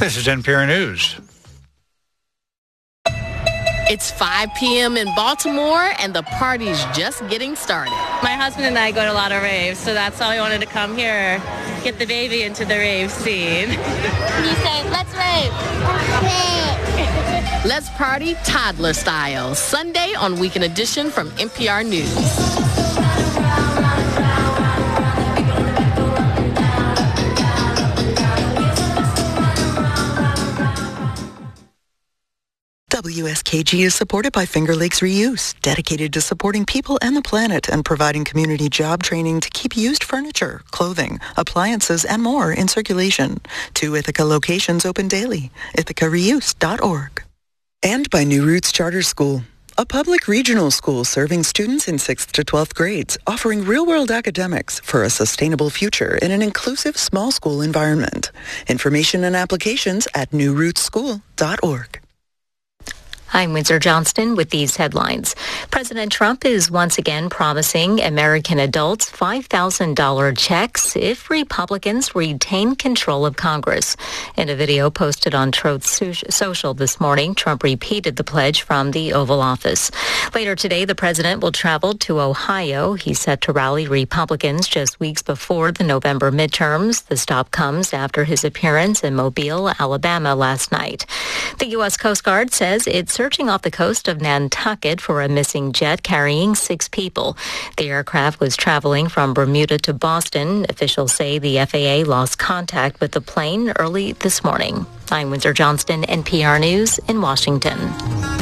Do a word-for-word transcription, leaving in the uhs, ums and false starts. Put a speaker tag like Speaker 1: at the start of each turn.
Speaker 1: This is N P R News.
Speaker 2: It's five p.m. in Baltimore, and the party's just getting started.
Speaker 3: My husband and I go to a lot of raves, so that's why we wanted to come here, get the baby into the rave scene.
Speaker 4: You say, let's rave. Let's rave.
Speaker 2: Let's party toddler style, Sunday on Weekend Edition from N P R News.
Speaker 5: W S K G is supported by Finger Lakes Reuse, dedicated to supporting people and the planet and providing community job training to keep used furniture, clothing, appliances, and more in circulation. Two Ithaca locations open daily. ithaca reuse dot org. And by New Roots Charter School, a public regional school serving students in sixth to twelfth grades, offering real-world academics for a sustainable future in an inclusive small school environment. Information and applications at new roots school dot org.
Speaker 6: I'm Windsor Johnston with these headlines. President Trump is once again promising American adults five thousand dollars checks if Republicans retain control of Congress. In a video posted on Truth Social this morning, Trump repeated the pledge from the Oval Office. Later today, the president will travel to Ohio. He's set to rally Republicans just weeks before the November midterms. The stop comes after his appearance in Mobile, Alabama last night. The U S Coast Guard says it's searching off the coast of Nantucket for a missing jet carrying six people. The aircraft was traveling from Bermuda to Boston. Officials say the F A A lost contact with the plane early this morning. I'm Windsor Johnston, N P R News in Washington.